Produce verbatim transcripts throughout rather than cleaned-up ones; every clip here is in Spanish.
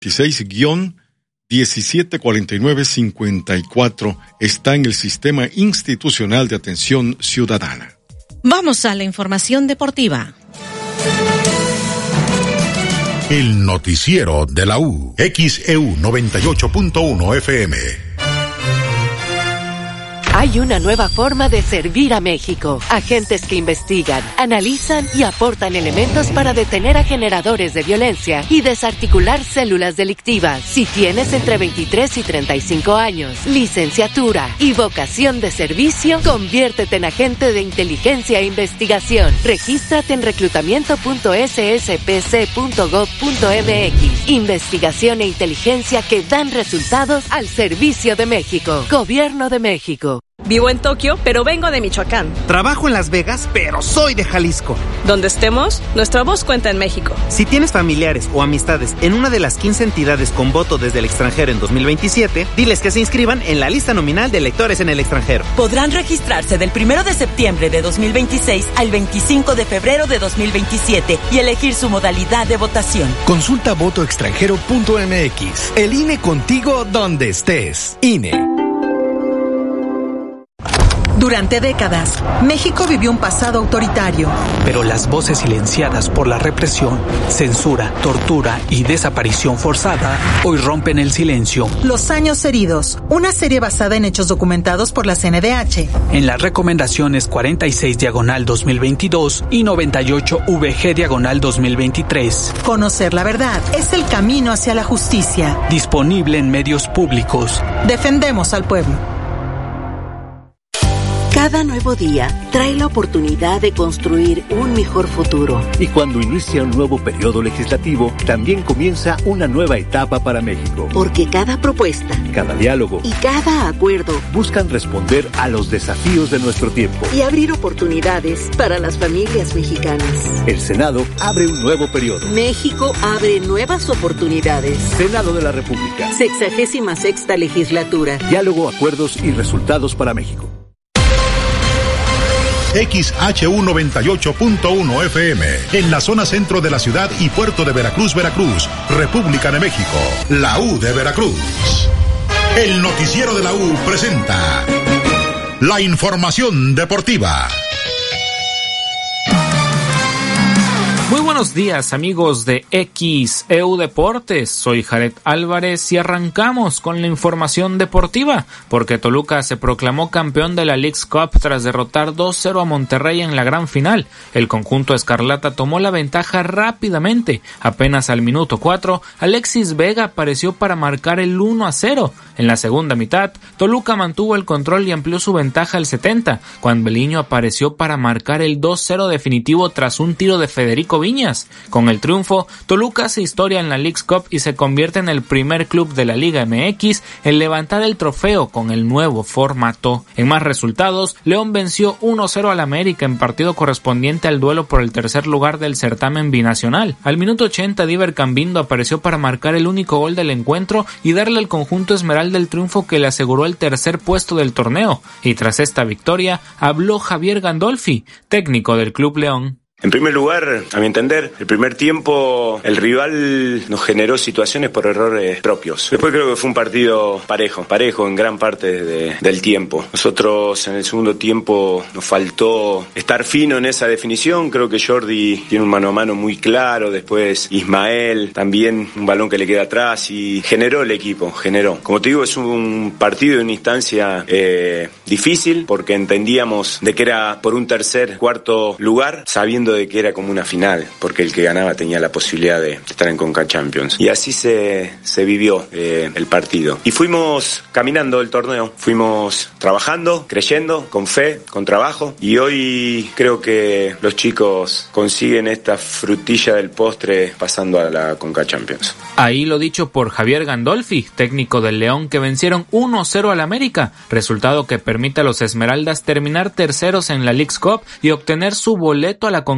veintiséis diecisiete cuarenta y nueve cincuenta y cuatro está en el Sistema Institucional de Atención Ciudadana. Vamos a la información deportiva. El noticiero de la U, X E U noventa y ocho punto uno F M. Hay una nueva forma de servir a México. Agentes que investigan, analizan y aportan elementos para detener a generadores de violencia y desarticular células delictivas. Si tienes entre veintitrés y treinta y cinco años, licenciatura y vocación de servicio, conviértete en agente de inteligencia e investigación. Regístrate en reclutamiento punto s s p c punto gov punto m x. Investigación e inteligencia que dan resultados al servicio de México. Gobierno de México. Vivo en Tokio, pero vengo de Michoacán. Trabajo en Las Vegas, pero soy de Jalisco. Donde estemos, nuestra voz cuenta en México. Si tienes familiares o amistades en una de las quince entidades con voto desde el extranjero en dos mil veintisiete, diles que se inscriban en la lista nominal de electores en el extranjero. Podrán registrarse del primero de septiembre de dos mil veintiséis al veinticinco de febrero de dos mil veintisiete y elegir su modalidad de votación. Consulta voto extranjero punto m x. El I N E contigo donde estés. I N E. Durante décadas, México vivió un pasado autoritario. Pero las voces silenciadas por la represión, censura, tortura y desaparición forzada hoy rompen el silencio. Los años heridos, una serie basada en hechos documentados por la C N D H. En las recomendaciones cuarenta y seis diagonal dos mil veintidós y noventa y ocho V G diagonal dos mil veintitrés. Conocer la verdad es el camino hacia la justicia. Disponible en medios públicos. Defendemos al pueblo. Cada nuevo día trae la oportunidad de construir un mejor futuro. Y cuando inicia un nuevo periodo legislativo, también comienza una nueva etapa para México. Porque cada propuesta, cada diálogo y cada acuerdo buscan responder a los desafíos de nuestro tiempo y abrir oportunidades para las familias mexicanas. El Senado abre un nuevo periodo. México abre nuevas oportunidades. Senado de la República. Sexagésima sexta legislatura. Diálogo, acuerdos y resultados para México. X H U noventa y ocho punto uno F M, en la zona centro de la ciudad y puerto de Veracruz, Veracruz, República de México, la U de Veracruz. El noticiero de la U presenta la información deportiva. Muy buenos días, amigos de X E U Deportes. Soy Jared Álvarez y arrancamos con la información deportiva, porque Toluca se proclamó campeón de la Leagues Cup tras derrotar dos cero a Monterrey en la gran final. El conjunto escarlata tomó la ventaja rápidamente. Apenas al minuto cuatro, Alexis Vega apareció para marcar el uno a cero. En la segunda mitad, Toluca mantuvo el control y amplió su ventaja al setenta, cuando Beliño apareció para marcar el dos cero definitivo tras un tiro de Federico Viñas. Con el triunfo, Toluca hace historia en la Leagues Cup y se convierte en el primer club de la Liga M X en levantar el trofeo con el nuevo formato. En más resultados, León venció uno cero al América en partido correspondiente al duelo por el tercer lugar del certamen binacional. Al minuto ochenta, Diver Cambindo apareció para marcar el único gol del encuentro y darle al conjunto esmeralda el triunfo que le aseguró el tercer puesto del torneo. Y tras esta victoria, habló Javier Gandolfi, técnico del Club León. En primer lugar, a mi entender, el primer tiempo el rival nos generó situaciones por errores propios. Después creo que fue un partido parejo, parejo en gran parte de, del tiempo. Nosotros en el segundo tiempo nos faltó estar fino en esa definición. Creo que Jordi tiene un mano a mano muy claro. Después Ismael, también un balón que le queda atrás y generó el equipo, generó. Como te digo, es un partido de una instancia eh, difícil porque entendíamos de que era por un tercer, cuarto lugar, sabiendo de que era como una final, porque el que ganaba tenía la posibilidad de estar en Conca Champions. Y así se, se vivió eh, el partido. Y fuimos caminando el torneo, fuimos trabajando, creyendo, con fe, con trabajo, y hoy creo que los chicos consiguen esta frutilla del postre pasando a la Conca Champions. Ahí lo dicho por Javier Gandolfi, técnico del León, que vencieron uno cero al América, resultado que permite a los Esmeraldas terminar terceros en la Leagues Cup y obtener su boleto a la Conca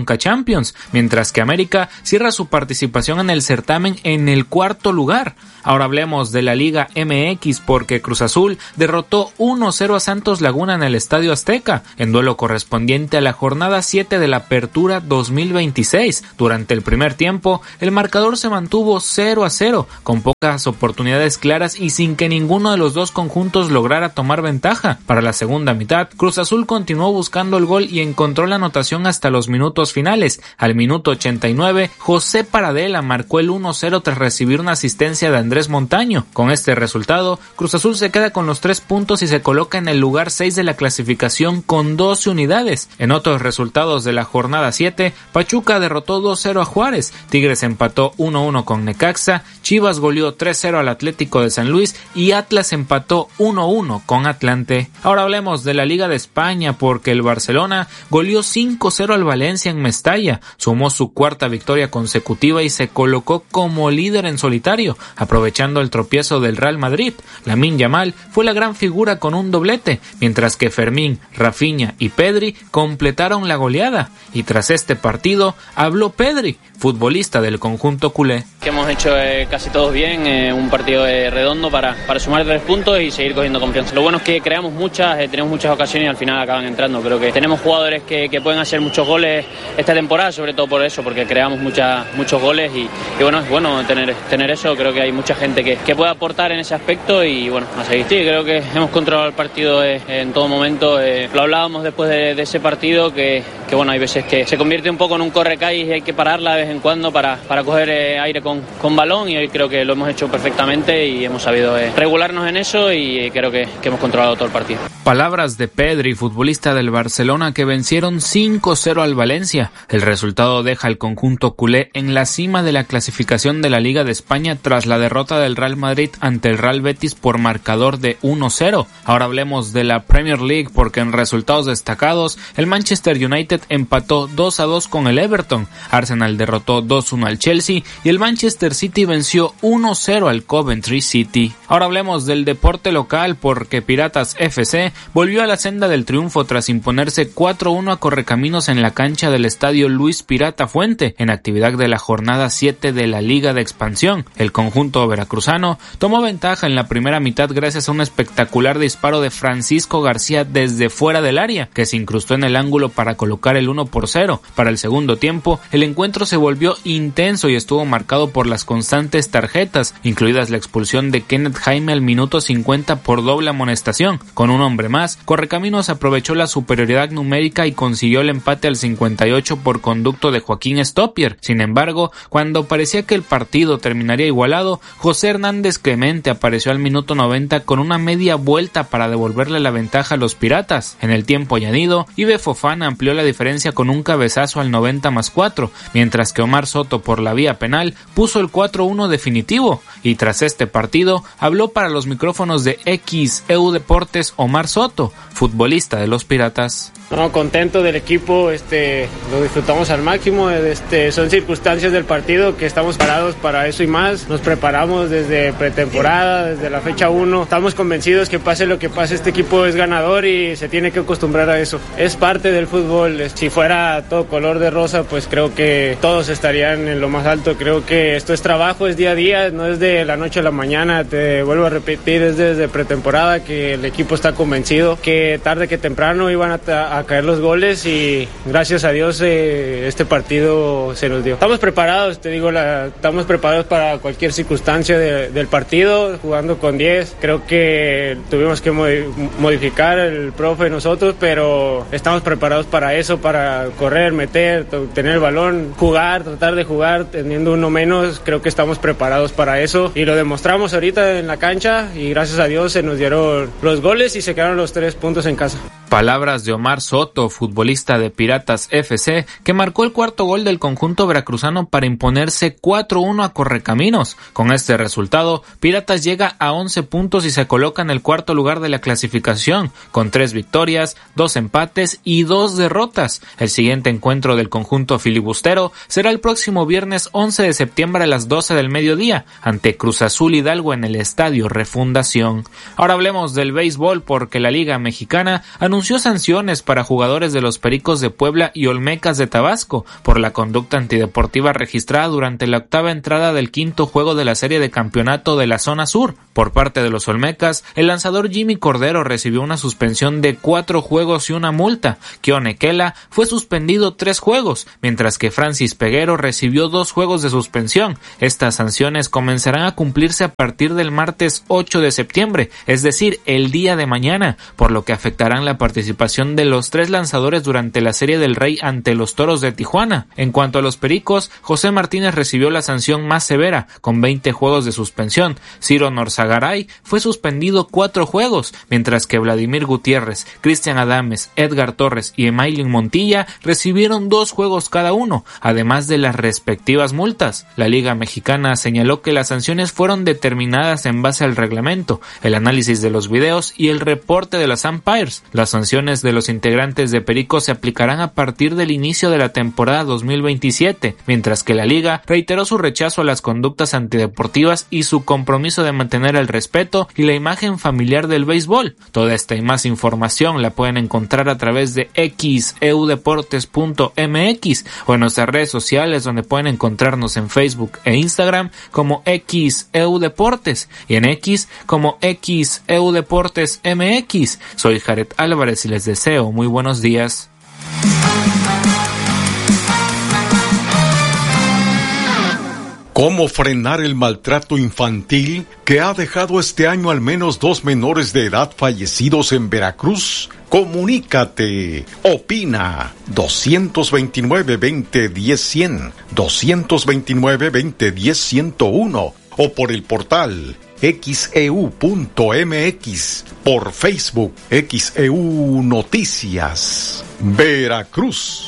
Conca Champions, mientras que América cierra su participación en el certamen en el cuarto lugar. Ahora hablemos de la Liga M X porque Cruz Azul derrotó uno cero a Santos Laguna en el Estadio Azteca, en duelo correspondiente a la jornada siete de la Apertura dos mil veintiséis. Durante el primer tiempo, el marcador se mantuvo cero a cero, con pocas oportunidades claras y sin que ninguno de los dos conjuntos lograra tomar ventaja. Para la segunda mitad, Cruz Azul continuó buscando el gol y encontró la anotación hasta los minutos finales. Al minuto ochenta y nueve, José Paradela marcó el uno cero tras recibir una asistencia de Andrés Montaño. Con este resultado, Cruz Azul se queda con los tres puntos y se coloca en el lugar seis de la clasificación con doce unidades. En otros resultados de la jornada siete, Pachuca derrotó dos cero a Juárez, Tigres empató uno uno con Necaxa, Chivas goleó tres cero al Atlético de San Luis y Atlas empató uno uno con Atlante. Ahora hablemos de la Liga de España porque el Barcelona goleó cinco cero al Valencia en Mestalla, sumó su cuarta victoria consecutiva y se colocó como líder en solitario, aprovechando el tropiezo del Real Madrid. Lamine Yamal fue la gran figura con un doblete, mientras que Fermín, Rafinha y Pedri completaron la goleada. Y tras este partido habló Pedri, futbolista del conjunto culé. Que hemos hecho eh, casi todos bien, eh, un partido eh, redondo para, para sumar tres puntos y seguir cogiendo confianza. Lo bueno es que creamos muchas, eh, tenemos muchas ocasiones y al final acaban entrando. Creo que tenemos jugadores que, que pueden hacer muchos goles esta temporada, sobre todo por eso, porque creamos mucha, muchos goles y, y bueno, es bueno tener, tener eso. Creo que hay mucha gente que, que puede aportar en ese aspecto y bueno, a seguir. Sí, creo que hemos controlado el partido eh, en todo momento. Eh, lo hablábamos después de, de ese partido que, que bueno, hay veces que se convierte un poco en un correcalles y hay que pararla de vez en cuando para, para coger eh, aire con, con balón y hoy creo que lo hemos hecho perfectamente y hemos sabido eh, regularnos en eso y eh, creo que, que hemos controlado todo el partido. Palabras de Pedri, futbolista del Barcelona que vencieron cinco cero al Valencia. El resultado deja al conjunto culé en la cima de la clasificación de la Liga de España tras la derrota del Real Madrid ante el Real Betis por marcador de uno cero. Ahora hablemos de la Premier League porque en resultados destacados el Manchester United empató dos a dos con el Everton, Arsenal derrotó dos uno al Chelsea y el Manchester City venció uno cero al Coventry City. Ahora hablemos del deporte local porque Piratas F C volvió a la senda del triunfo tras imponerse cuatro uno a Correcaminos en la cancha del estadio Luis Pirata Fuente en actividad de la jornada siete de la Liga de Expansión. El conjunto veracruzano tomó ventaja en la primera mitad gracias a un espectacular disparo de Francisco García desde fuera del área que se incrustó en el ángulo para colocar el uno por cero. Para el segundo tiempo, el encuentro se volvió intenso y estuvo marcado por las constantes tarjetas, incluidas la expulsión de Kenneth Jaime al minuto cincuenta por doble amonestación. Con un hombre más, Correcaminos aprovechó la superioridad numérica y consiguió el empate al cincuenta y ocho por conducto de Joaquín Stoppier. Sin embargo, cuando parecía que el partido terminaría igualado, José Hernández Clemente apareció al minuto noventa con una media vuelta para devolverle la ventaja a los Piratas. En el tiempo añadido, Ibe Fofana amplió la diferencia con un cabezazo al noventa más cuatro, mientras que Omar Soto por la vía penal puso el cuatro uno definitivo. Y tras este partido, habló para los micrófonos de X E U Deportes Omar Soto, futbolista de los Piratas. No, contento del equipo, este, lo disfrutamos al máximo, este, son circunstancias del partido que estamos parados para eso y más, nos preparamos desde pretemporada, desde la fecha uno, estamos convencidos que pase lo que pase, este equipo es ganador y se tiene que acostumbrar a eso, es parte del fútbol, si fuera todo color de rosa pues creo que todos estarían en lo más alto, creo que esto es trabajo, es día a día, no es de la noche a la mañana, te vuelvo a repetir, es desde pretemporada que el equipo está convencido que tarde que temprano iban a, a caer los goles y gracias a Dios eh, este partido se nos dio. Estamos preparados, te digo, la, estamos preparados para cualquier circunstancia de, del partido, jugando con diez. Creo que tuvimos que modificar el profe nosotros, pero estamos preparados para eso, para correr, meter, tener el balón, jugar, tratar de jugar, teniendo uno menos. Creo que estamos preparados para eso y lo demostramos ahorita en la cancha y gracias a Dios se nos dieron los goles y se quedaron los tres puntos en casa. Palabras de Omar Soto, futbolista de Piratas F C, que marcó el cuarto gol del conjunto veracruzano para imponerse cuatro uno a Correcaminos. Con este resultado, Piratas llega a once puntos y se coloca en el cuarto lugar de la clasificación, con tres victorias, dos empates y dos derrotas. El siguiente encuentro del conjunto filibustero será el próximo viernes once de septiembre a las doce del mediodía, ante Cruz Azul Hidalgo en el Estadio Refundación. Ahora hablemos del béisbol porque la Liga Mexicana anunció anunció sanciones para jugadores de los Pericos de Puebla y Olmecas de Tabasco por la conducta antideportiva registrada durante la octava entrada del quinto juego de la serie de campeonato de la zona sur. Por parte de los Olmecas, el lanzador Jimmy Cordero recibió una suspensión de cuatro juegos y una multa. Keone Kela fue suspendido tres juegos, mientras que Francis Peguero recibió dos juegos de suspensión. Estas sanciones comenzarán a cumplirse a partir del martes ocho de septiembre, es decir, el día de mañana, por lo que afectarán la participación de los tres lanzadores durante la Serie del Rey ante los Toros de Tijuana. En cuanto a los Pericos, José Martínez recibió la sanción más severa, con veinte juegos de suspensión. Ciro Norzagaray fue suspendido cuatro juegos, mientras que Vladimir Gutiérrez, Cristian Adames, Edgar Torres y Emailin Montilla recibieron dos juegos cada uno, además de las respectivas multas. La Liga Mexicana señaló que las sanciones fueron determinadas en base al reglamento, el análisis de los videos y el reporte de las umpires. Las sanciones de los integrantes de Pericos se aplicarán a partir del inicio de la temporada dos mil veintisiete, mientras que la Liga reiteró su rechazo a las conductas antideportivas y su compromiso de mantener el respeto y la imagen familiar del béisbol. Toda esta y más información la pueden encontrar a través de x e u deportes punto m x o en nuestras redes sociales, donde pueden encontrarnos en Facebook e Instagram como X E U Deportes y en X como X E U Deportes M X. Soy Jared Álvarez y les deseo muy buenos días. ¿Cómo frenar el maltrato infantil que ha dejado este año al menos dos menores de edad fallecidos en Veracruz? Comunícate, opina, dos dos nueve, veinte, diez, cien, dos dos nueve, veinte, diez, ciento uno o por el portal x e u punto m x, por Facebook X E U Noticias, Veracruz.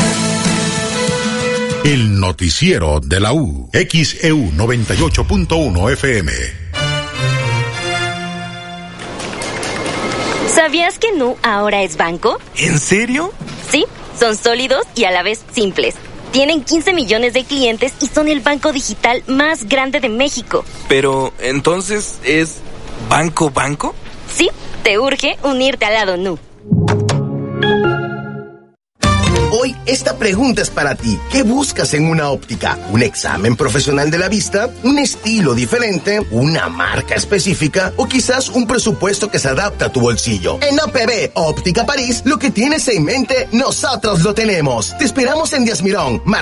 El noticiero de la U, X E U noventa y ocho punto uno F M. ¿Sabías que Nu ahora es banco? ¿En serio? Sí, son sólidos y a la vez simples. Tienen quince millones de clientes y son el banco digital más grande de México. Pero, ¿entonces es banco banco? Sí, te urge unirte al lado Nu. Hoy esta pregunta es para ti. ¿Qué buscas en una óptica? ¿Un examen profesional de la vista? ¿Un estilo diferente? ¿Una marca específica? ¿O quizás un presupuesto que se adapta a tu bolsillo? En A P B Óptica París, lo que tienes en mente, nosotros lo tenemos. Te esperamos en Díaz Mirón, Mar